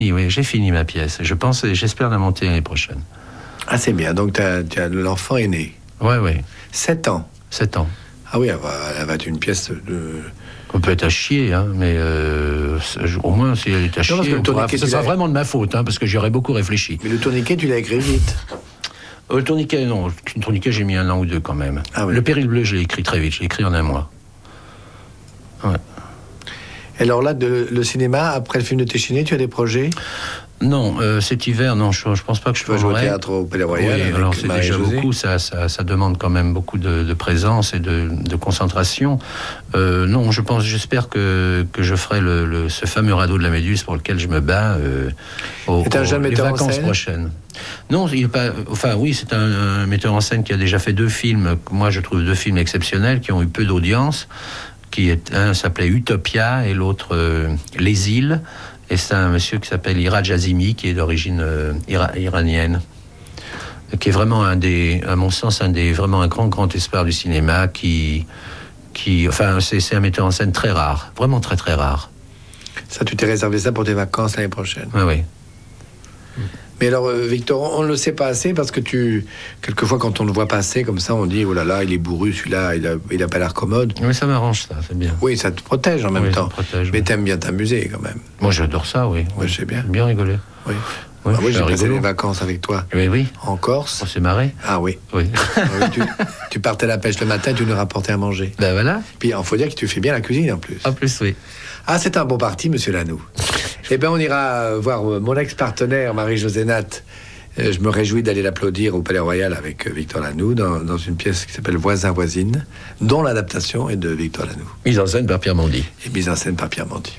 Oui, j'ai fini ma pièce. J'espère la monter l'année prochaine. Ah, c'est bien. Donc, l'enfant est né. Oui. 7 ans. 7 ans. Ah oui, elle va être une pièce de... On peut être à chier, hein, mais au moins, si elle est à chier, ce sera vraiment de ma faute, hein, parce que j'y aurais beaucoup réfléchi. Mais le tourniquet, tu l'as écrit vite. Le tourniquet, non. Le tourniquet, j'ai mis 1 an ou 2 quand même. Ah oui. Le Péril bleu, je l'ai écrit très vite. Je l'ai écrit en 1 mois. Ouais. Et alors là, le cinéma, après le film de Téchiné, tu as des projets ? Non, cet hiver, non, je pense pas que je peux jouer au théâtre au Palais Royal. Oui, alors c'est déjà beaucoup, ça demande quand même beaucoup de présence et de concentration. Non, j'espère que je ferai ce fameux radeau de la Méduse pour lequel je me bats les vacances prochaines. Non, il est pas. Enfin, oui, c'est un metteur en scène qui a déjà fait 2 films. Moi, je trouve 2 films exceptionnels qui ont eu peu d'audience. Un s'appelait Utopia et l'autre Les Îles. Et c'est un monsieur qui s'appelle Iraj Azimi, qui est d'origine iranienne, qui est vraiment à mon sens, vraiment un grand espoir du cinéma, c'est un metteur en scène très rare, vraiment très très rare. Ça, tu t'es réservé ça pour tes vacances l'année prochaine. Oui. Mais alors, Victor, on ne le sait pas assez parce que quelquefois, quand on le voit passer comme ça, on dit oh là là, il est bourru, celui-là, il a pas l'air commode. Oui, ça m'arrange, ça, c'est bien. Oui, ça te protège en même temps. Mais t'aimes bien t'amuser quand même. Moi, j'adore ça, oui. Moi, je sais bien. Bien rigoler. Oui. Oui, j'ai passé des vacances avec toi. Oui. En Corse. On s'est marré. Ah oui. Tu partais à la pêche le matin, tu nous rapportais à manger. Ben voilà. Puis il faut dire que tu fais bien la cuisine en plus. En plus, oui. Ah, c'est un bon parti, monsieur Lanoux. Eh bien, on ira voir mon ex-partenaire, Marie-Josée Natte. Je me réjouis d'aller l'applaudir au Palais Royal avec Victor Lanoux dans une pièce qui s'appelle Voisin-Voisine, dont l'adaptation est de Victor Lanoux. Mise en scène par Pierre Mondy. Et mise en scène par Pierre Mondy.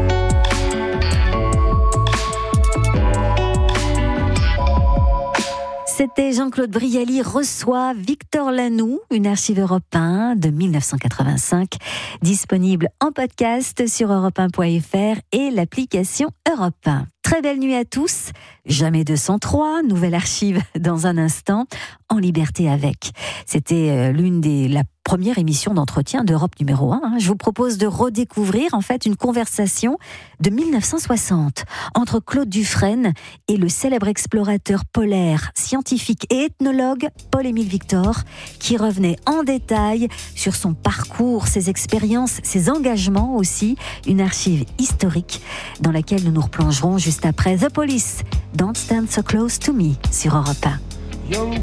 C'était Jean-Claude Brialy reçoit Victor Lanoux, une archive Europe 1 de 1985, disponible en podcast sur europe1.fr et l'application Europe 1. Très belle nuit à tous. Jamais 203, nouvelle archive dans un instant, En liberté avec. C'était la première émission d'entretien d'Europe numéro 1. Je vous propose de redécouvrir en fait une conversation de 1960 entre Claude Dufresne et le célèbre explorateur polaire, scientifique et ethnologue Paul-Émile Victor, qui revenait en détail sur son parcours, ses expériences, ses engagements aussi. Une archive historique dans laquelle nous nous replongerons juste après The Police, Don't Stand So Close to Me sur Europe 1.